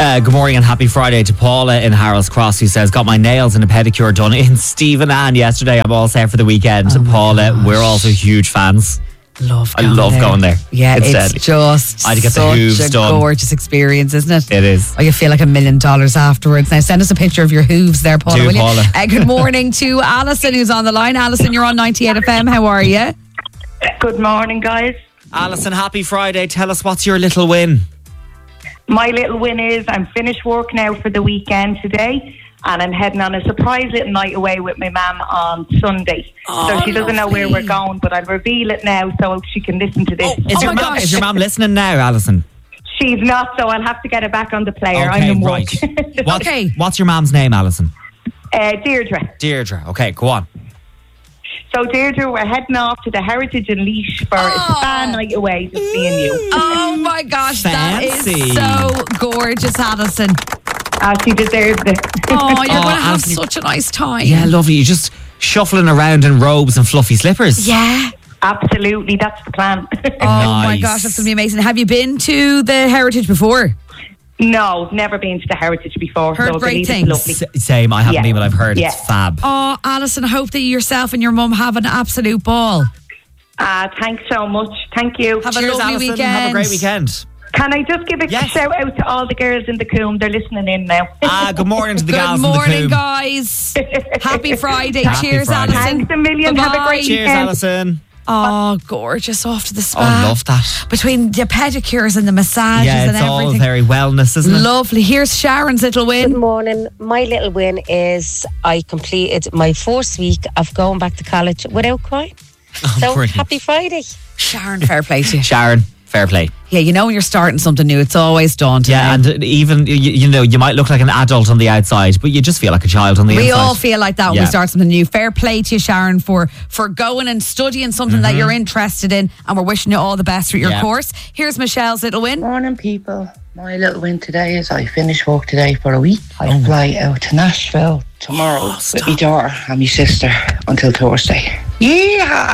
Good morning and happy Friday to Paula in Harold's Cross, who says, got my nails and a pedicure done in Stephen Ann yesterday. I'm all set for the weekend. Paula, we're also huge fans. I love going there. Yeah, it's deadly. Just I had to get the such hooves a done. gorgeous experience, isn't it? It is. Oh, you feel like $1 million afterwards. Now send us a picture of your hooves there, Paula, will you? Paula. Good morning to Alison, who's on the line. Alison, you're on 98 FM. How are you? Good morning, guys. Alison, happy Friday. Tell us, what's your little win? My little win is I'm finished work now for the weekend today, and I'm heading on a surprise little night away with my mum on Sunday. So she doesn't know where we're going, but I'll reveal it now so she can listen to this. Is your mum listening now, Alison? She's not, so I'll have to get her back on the player. Okay, I'm in right. work. What's your mum's name, Alison? Deirdre. Deirdre. Okay, go on. So, Deirdre, we're heading off to the Heritage in Laois for a spa night away, just me and you. Oh my gosh, Fancy. that is so gorgeous, Alison. She deserves it. Oh, you're going to have Alison, such a nice time. Yeah, lovely. You're just shuffling around in robes and fluffy slippers. Yeah. Absolutely, that's the plan. Oh my gosh, that's going to be amazing. Have you been to the Heritage before? No, never been to the Heritage before. Heard so great I believe it's things. lovely. Same, I haven't Yeah. been, but I've heard Yeah. it's fab. Oh, Alison, I hope that you yourself and your mum have an absolute ball. Thanks so much. Thank you. Have a Cheers, lovely Alison. weekend. Have a great weekend. Can I just give a shout out to all the girls in the Coombe? They're listening in now. Good morning to the Good gals in the morning, Coombe. guys. Happy Friday. Happy Cheers, Friday. Alison. Thanks a million. Have a Bye-bye. great Cheers, weekend. Alison. Oh, gorgeous. Off to the spa. Oh, love that. Between the pedicures and the massages Yeah, and it's all everything. very wellness, isn't it? Lovely. Here's Sharon's little Good win. morning. My little win is I completed my first week of going back to college without crying. So brilliant. happy Friday. Sharon, fair play to you. Sharon, fair play. Yeah, you know when you're starting something new, it's always daunting. Yeah, eh? and even, you know, you might look like an adult on the outside, but you just feel like a child on the we inside. all feel like that when Yeah. we start something new. Fair play to you, Sharon, for going and studying something that you're interested in, and we're wishing you all the best with your Yeah. course. Here's Michelle's little win. Morning, people. My little win today is I finish work today for a week. I fly out to Nashville tomorrow with my daughter and my sister until Thursday. Yeah.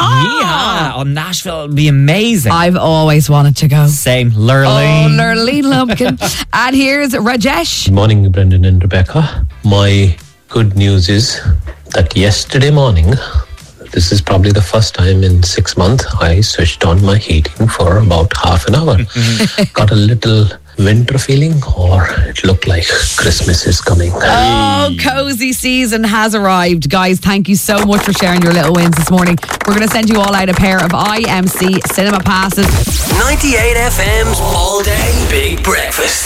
Yeah, on Nashville would be amazing. I've always wanted to go. Same, Oh, Lurleen. Lurleen Lumpkin. And here's Rajesh. Good morning, Brendan and Rebecca. My good news is that yesterday morning, this is probably the first time in 6 months, I switched on my heating for about half an hour. Got a little winter feeling, or it looked like Christmas is coming. Oh, cozy season has arrived. Guys, thank you so much for sharing your little wins this morning. We're going to send you all out a pair of IMC cinema passes. 98 FM's All Day Big Breakfast.